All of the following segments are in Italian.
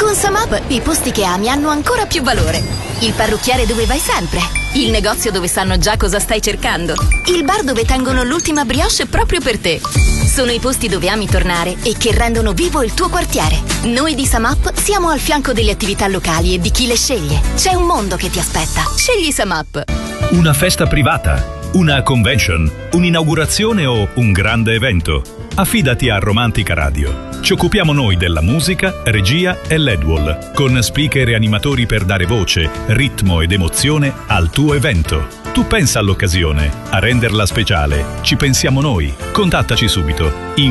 Con Samap i posti che ami hanno ancora più valore. Il parrucchiere dove vai sempre. Il negozio dove sanno già cosa stai cercando. Il bar dove tengono l'ultima brioche proprio per te. Sono i posti dove ami tornare e che rendono vivo il tuo quartiere. Noi di Samap siamo al fianco delle attività locali e di chi le sceglie. C'è un mondo che ti aspetta. Scegli Samap. Una festa privata, una convention, un'inaugurazione o un grande evento. Affidati a Romantica Radio. Ci occupiamo noi della musica, regia e LED wall, con speaker e animatori per dare voce, ritmo ed emozione al tuo evento. Tu pensa all'occasione, a renderla speciale. Ci pensiamo noi. Contattaci subito.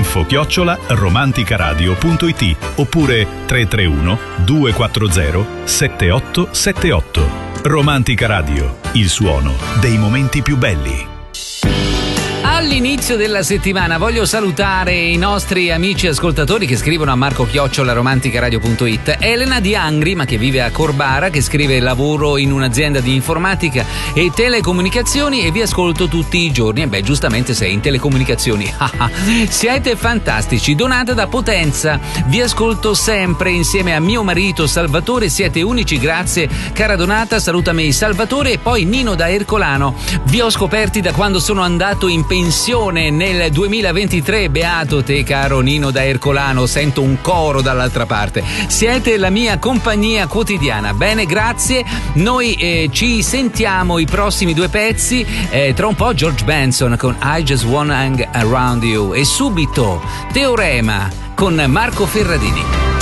info@romanticaradio.it oppure 331 240 7878. Romantica Radio, il suono dei momenti più belli. All'inizio della settimana voglio salutare i nostri amici ascoltatori che scrivono a marco@romanticaradio.it. Elena di Angri, ma che vive a Corbara, che scrive: lavoro in un'azienda di informatica e telecomunicazioni e vi ascolto tutti i giorni. E beh, giustamente sei in telecomunicazioni. Siete fantastici. Donata da Potenza, vi ascolto sempre insieme a mio marito Salvatore, siete unici, grazie cara Donata. Salutami Salvatore. E poi Nino da Ercolano, vi ho scoperti da quando sono andato in pensione nel 2023, beato te caro Nino da Ercolano, sento un coro dall'altra parte, siete la mia compagnia quotidiana. Bene, grazie, noi ci sentiamo i prossimi due pezzi, tra un po' George Benson con I Just Wanna Hang Around You e subito Teorema con Marco Ferradini.